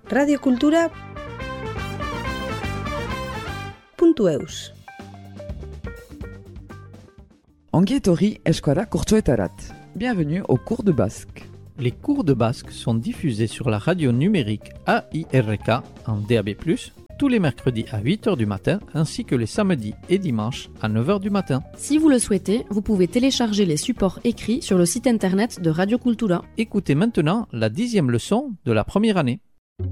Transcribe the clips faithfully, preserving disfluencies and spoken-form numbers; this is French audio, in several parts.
radiokultura puntu eus. Ongi etorri eskara kurtsoetarat. Bienvenue au cours de basque. Les cours de basque sont diffusés sur la radio numérique A I R K en D A B plus, tous les mercredis à huit heures du matin ainsi que les samedis et dimanches à neuf heures du matin. Si vous le souhaitez, vous pouvez télécharger les supports écrits sur le site internet de Radio Cultura. Écoutez maintenant la dixième leçon de la première année.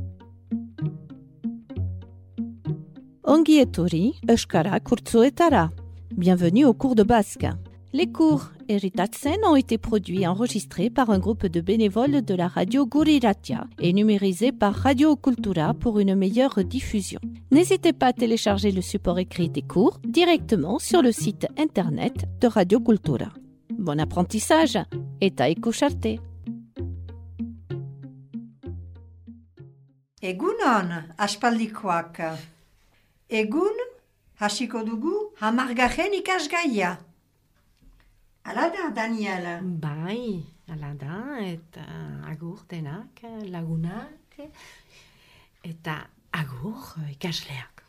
Ongi etorri euskara kurtsoetara. Bienvenue au cours de basque. Les cours Eritatsen ont été produits et enregistrés par un groupe de bénévoles de la radio Guri Ratia et numérisés par Radio Cultura pour une meilleure diffusion. N'hésitez pas à télécharger le support écrit des cours directement sur le site internet de Radio Cultura. Bon apprentissage et ta ikusharte. Egunon, aspaldikoak. Egun, hasiko dugu hamargarren ikasgaia. Ala da, Daniel? Bai, ala da, eta agur denak, lagunak, eta agur ikasleak.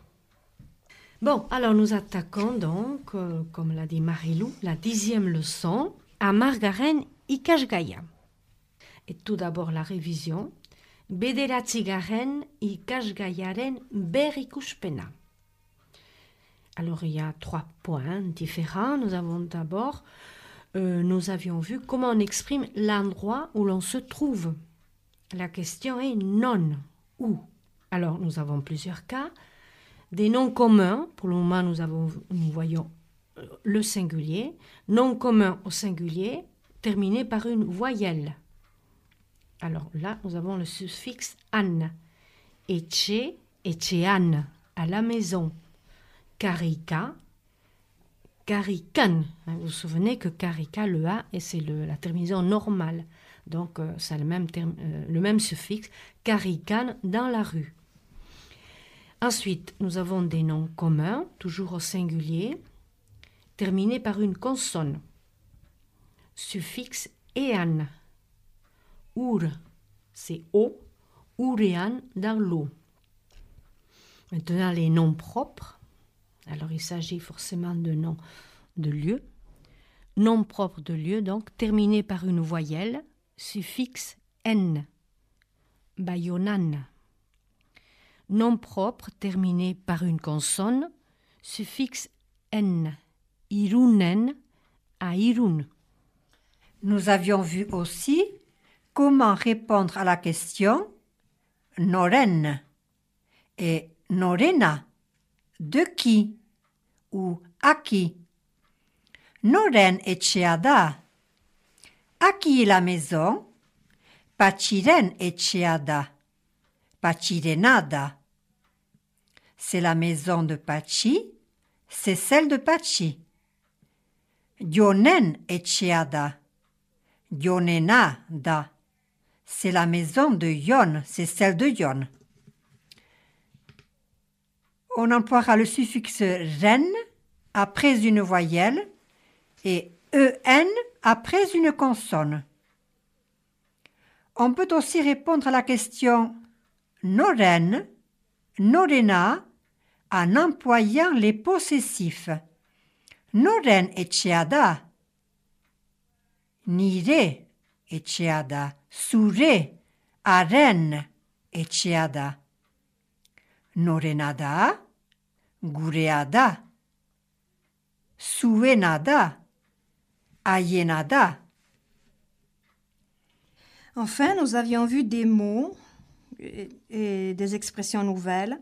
Bon, alors nous attaquons donc, euh, comme l'a dit Marilou, la dixième leçon, hamargarren ikasgaia. Et tout d'abord la révision. Bederatzigarren ikasgaiaren berrikuspena. Alors, il y a trois points différents. Nous avons d'abord, euh, nous avions vu comment on exprime l'endroit où l'on se trouve. La question est non, où. Alors, nous avons plusieurs cas. Des noms communs, pour le moment, nous, avons, nous voyons le singulier. Nom commun au singulier, terminé par une voyelle. Alors là, nous avons le suffixe an. Etche, etchean, à la maison. Karika, karikan. Vous vous souvenez que karika, le A, et c'est le, la terminaison normale. Donc, euh, ça a le même, terme, euh, le même suffixe. Karikan, dans la rue. Ensuite, nous avons des noms communs, toujours au singulier, terminés par une consonne. Suffixe ean. Ur, c'est eau. Urean, dans l'eau. Maintenant, les noms propres. Alors, il s'agit forcément de noms de lieu. Nom propre de lieu, donc, terminé par une voyelle, suffixe n. Bayonan. Nom propre terminé par une consonne, suffixe n. Irunen à Irun. Nous avions vu aussi comment répondre à la question Noren et Norena. De qui ou à qui? Noren etxea da. À qui est la maison? Patxiren etxea da. Patxirena da. C'est la maison de Patxi, c'est celle de Patxi. Jonen etxea da. Jonena da. C'est la maison de Yon, c'est celle de Yon. On emploiera le suffixe ren après une voyelle et en après une consonne. On peut aussi répondre à la question noren, norena en employant les possessifs. Noren etxea da. Nire etxea da. Zure, haren etxea da. Norena da, gurea da. Zuena da, haiena da. Enfin, nous avions vu des mots et, et des expressions nouvelles.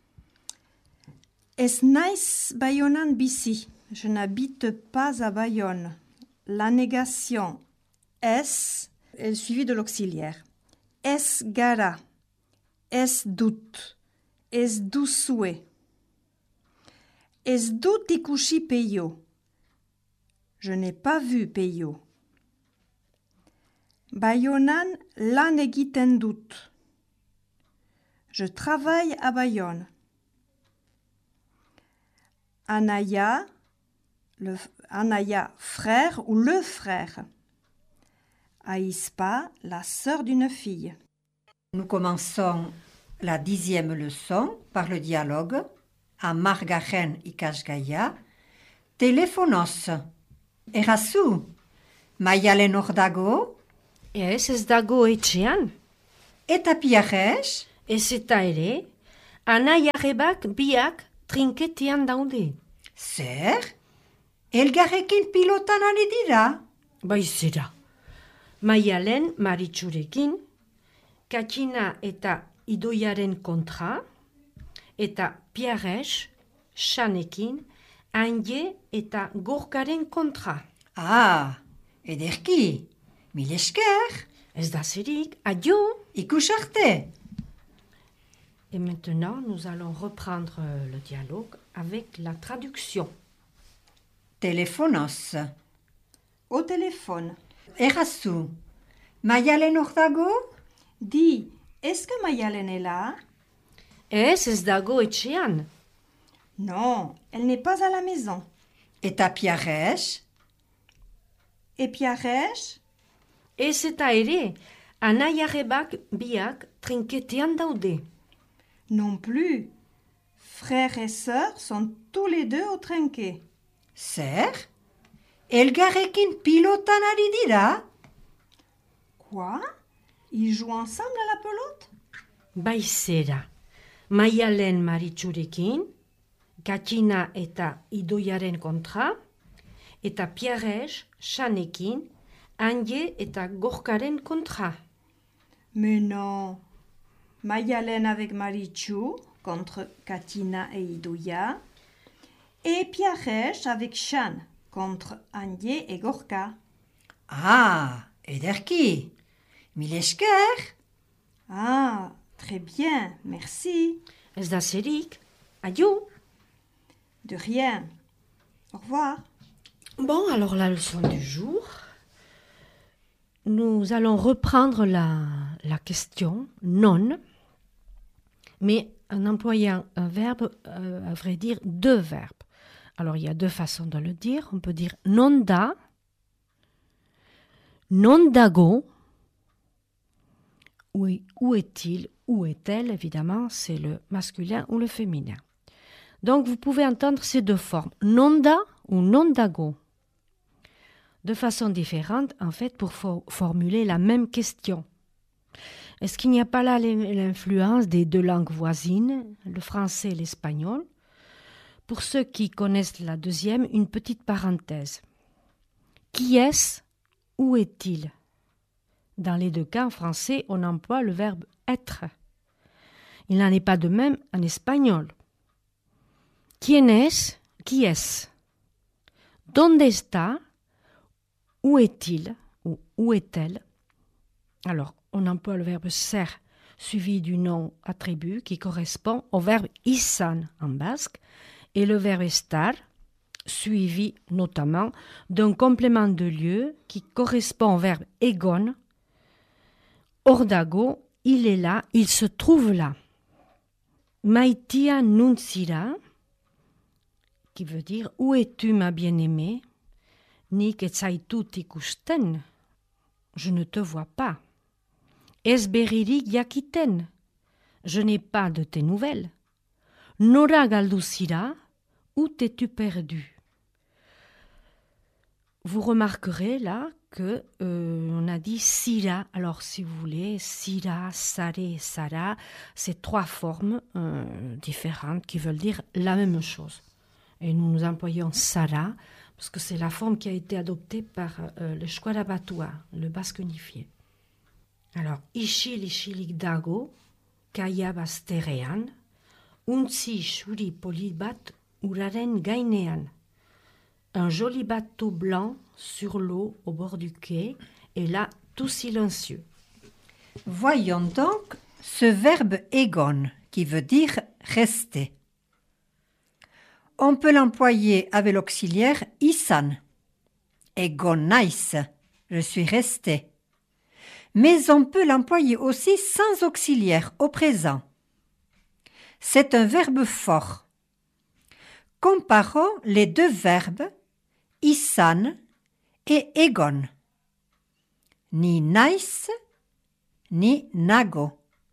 Ez naiz Baionan bizi. Je n'habite pas à Bayonne. La négation es est suivie de l'auxiliaire. Ez gara. Ez dut. Ez duzue. Ez dut ikusi Peio. Je n'ai pas vu Peio. Baionan lan egiten dut. Je travaille à Bayonne. Anaya, le, Anaya, frère ou le frère. Aispa, la sœur d'une fille. Nous commençons la dixième leçon par le dialogue à Margaren ikasgaia. Telefonoz. Erazu, Maialen hor dago? Ez, ez dago etxean. Eta Piages? Ez eta ere, anai arrebak biak trinketean daude. Zer? Elgarrekin pilotan ari dira? Bai zera. Maialen Maritxurekin, Katina eta Idoiaren kontra, eta Piages, Xanekin, Anje eta Gorkaren kontra. Ah, ederki. Mil esker. Ez da zerik, adio. Ikus arte. Et maintenant, nous allons reprendre le dialogue avec la traduction. Telefonoz. Au téléphone. Erazu, Maialen hor dago? Dis, est-ce que Mayalen est là? Ez, ez dago etxean. Non, elle n'est pas à la maison. Eta Piages? Et Piages? Ez eta ere, anai arrebak biak trinketean daude. Non plus. Frères et sœurs sont tous les deux au trinquet. Zer? Elgarrekin pilotan ari dira? Quoi? Ils jouent ensemble à la pelote? Bai zera, Maialen Maritxurekin, Katina eta Idoiaren kontra, eta Piages, Xanekin, Anje eta Gorkaren kontra. Mais non. Mayalen avec Marichou contre Katina et Idoia. Et Piages avec Shan contre Anje et Gorka. Ah, ederki. Mil esker. Ah, très bien, merci. Ez da zerik, adio. De rien. Au revoir. Bon, alors la leçon du jour. Nous allons reprendre la, la question non, mais en employant un verbe, euh, à vrai dire deux verbes. Alors il y a deux façons de le dire. On peut dire non da, non dago. Où, est, où est-il, où est-elle, évidemment, c'est le masculin ou le féminin. Donc vous pouvez entendre ces deux formes, non da ou non dago. De façon différente, en fait, pour for- formuler la même question. Est-ce qu'il n'y a pas là l'influence des deux langues voisines, le français et l'espagnol? Pour ceux qui connaissent la deuxième, une petite parenthèse. Qui est-ce? Où est-il? Dans les deux cas, en français, on emploie le verbe être. Il n'en est pas de même en espagnol. ¿Quién es? Qui est-ce? ¿Dónde está? Où est-il ou où est-elle? Alors, on emploie le verbe ser suivi du nom attribut qui correspond au verbe izan en basque et le verbe estar suivi notamment d'un complément de lieu qui correspond au verbe egon. Hor dago, il est là, il se trouve là. Maitia nuntzira, qui veut dire où es-tu ma bien-aimée? Nik ez zaitut ikusten, je ne te vois pas. Ez berririk jakiten, je n'ai pas de tes nouvelles. Nora galdu zira, où t'es-tu perdu? Vous remarquerez là que euh, on a dit sira. Alors si vous voulez, sira, saré, sara, c'est trois formes euh, différentes qui veulent dire la même chose. Et nous nous employons sara parce que c'est la forme qui a été adoptée par euh, le Shkwara Batua, le basque unifié. Alors, ishil ishilik dago, kaya bazterrean, untzi shuri polibat uraren gainean. Un joli bateau blanc sur l'eau au bord du quai, et là, tout silencieux. Voyons donc ce verbe egon qui veut dire rester. On peut l'employer avec l'auxiliaire isan. Egon naiz, je suis resté. Mais on peut l'employer aussi sans auxiliaire au présent. C'est un verbe fort. Comparons les deux verbes isan et egon. Ni naiz, ni nago.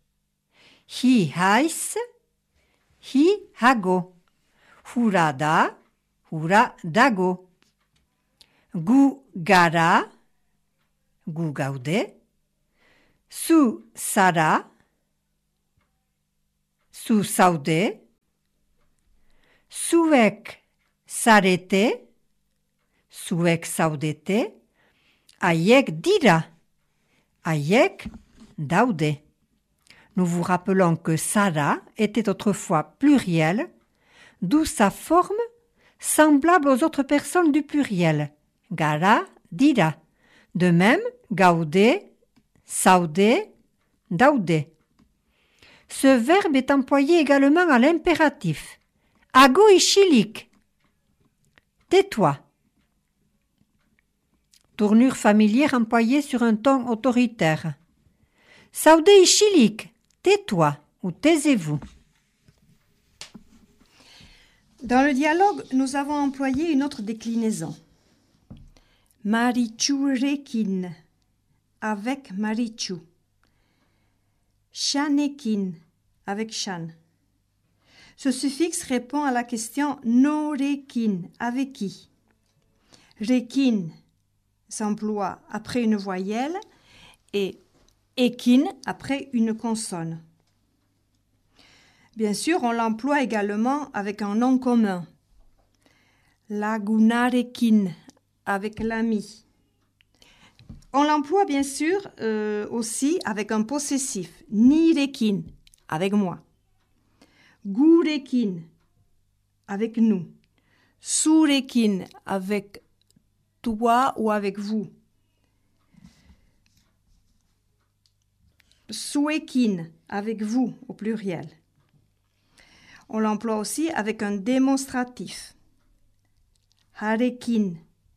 hi haiz, hi hago. Hura da, hura dago. Gu gara, gu gaude. Zu zara, zu zaude. Zuek zarete, zuek zaudete. Haiek dira, haiek daude. Nous vous rappelons que Sarah était autrefois pluriel, d'où sa forme semblable aux autres personnes du pluriel. Gara, dira. De même, gaude, saude, daude. Ce verbe est employé également à l'impératif. Ago ishilik. Tais-toi. Tournure familière employée sur un ton autoritaire. Saude ishilik. Tais-toi ou taisez-vous. Dans le dialogue, nous avons employé une autre déclinaison. Marichu rekin, avec Marichu. Shanekin, avec Shan. Ce suffixe répond à la question no rekin, avec qui. Rekin s'emploie après une voyelle et ekin après une consonne. Bien sûr, on l'emploie également avec un nom commun. Lagunarekin, avec l'ami. On l'emploie bien sûr euh, aussi avec un possessif. Nirekin, avec moi. Gurekin, avec nous. Surekin, avec toi ou avec vous. Suekin, avec vous au pluriel. On l'emploie aussi avec un démonstratif. Harekin,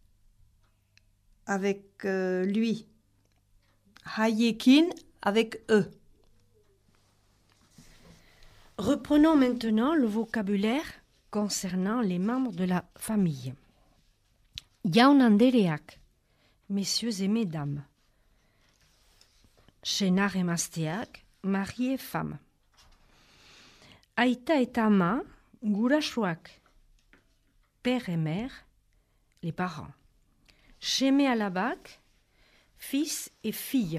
avec euh, lui. Hayekin, avec eux. Reprenons maintenant le vocabulaire concernant les membres de la famille. Jaun andereak, messieurs et mesdames. Senar emazteak, mari et femme. Aita eta ama, gurasoak. Père et mère, les parents. Seme alabak, fils et fille.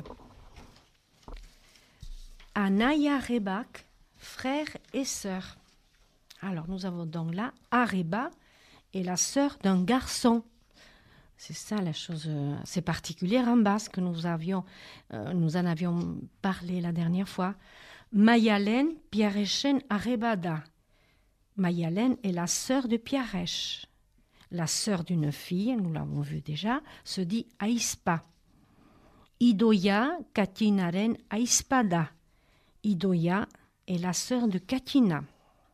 Anaya rebak, frère et sœur. Alors nous avons donc là Areba et la sœur d'un garçon. C'est ça la chose assez particulière en basque. Nous avions, euh, nous en avions parlé la dernière fois. Mayalen Piarechen Arebada. Mayalen est la sœur de Piarech. La sœur d'une fille, nous l'avons vu déjà, se dit Aispa. Idoya Katinaren Aispada. Idoya est la sœur de Katina.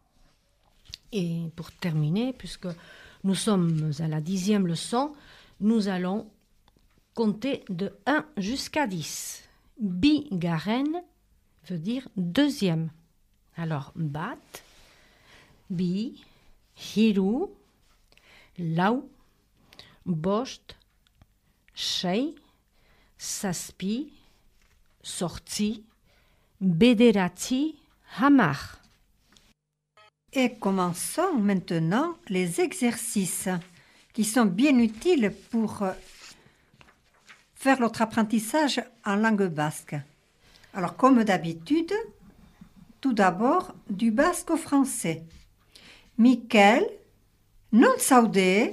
Et pour terminer, puisque nous sommes à la dixième leçon, nous allons compter de un jusqu'à dix. Bi garen veut dire deuxième. Alors, bat, bi, hiru, lau, bost, shei, saspi, sorti, bederati, hamar. Et commençons maintenant les exercices qui sont bien utiles pour faire notre apprentissage en langue basque. Alors, comme d'habitude, tout d'abord, du basque au français. Miquel, non saude.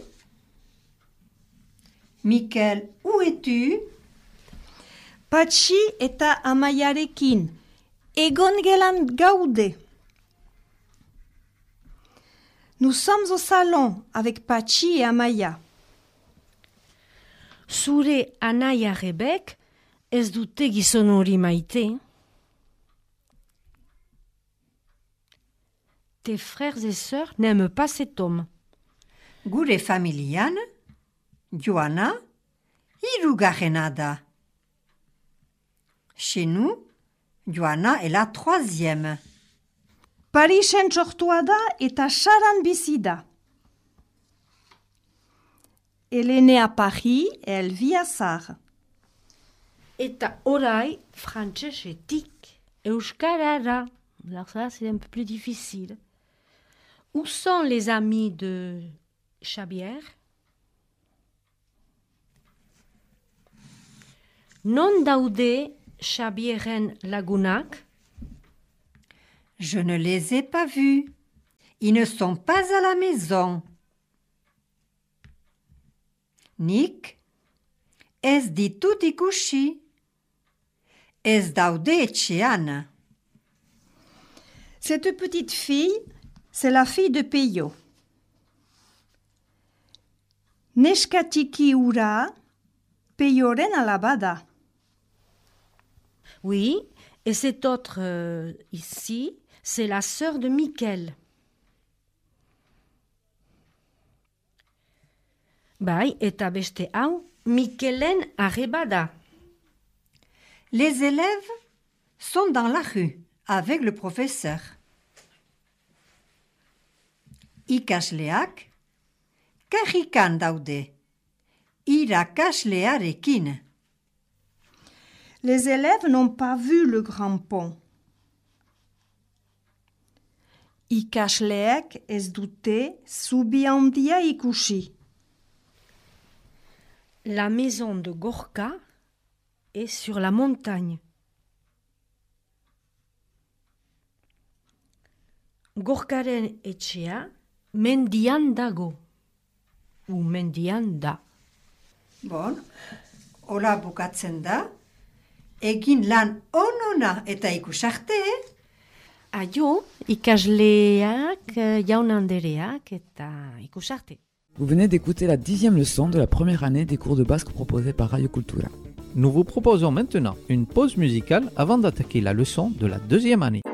Miquel, où es-tu? Patxi eta amaiarekin, egon gelan gaude. Nous sommes au salon avec Patxi et Amaya. Zure anaia rebek ez dute gizon hori maite. Tes frères et sœurs n'aiment pas cet homme. Gure familian, Joana, hirugarrena da. Chez nous, Joana est la troisième. Parisen sortua da eta Saran bizi da. Elle est née à Paris et elle vit à Sarre. Eta orai frantsesetik euskarara alors ça, c'est un peu plus difficile. Où sont les amis de Xavier? Non daude Xavieren lagunak? Je ne les ai pas vus. Ils ne sont pas à la maison. Nik, ez ditut ikusi. Ez daude etxean. Cette petite fille, c'est la fille de Peyo. Neska txiki hura, Peyoren alabada. Oui, et cette autre euh, ici, c'est la sœur de Miquel. Bai, eta beste hau, Miquelen arrebada. Les élèves sont dans la rue avec le professeur. Ikasleak karrikan daude. Irakaslearekin. Les élèves n'ont pas vu le grand pont. Ikasleek ez dute zubi handia ikusi. La maison de Gorka est sur la montagne. Gorkaren etxea mendian dago. Ou mendian da. Bon, hola bukatzen da. Egin lan onona eta ikusarte, eh? Aio, ikasleak, jaun andereak eta ikusarte. Vous venez d'écouter la dixième leçon de la première année des cours de basque proposés par Radio Cultura. Nous vous proposons maintenant une pause musicale avant d'attaquer la leçon de la deuxième année.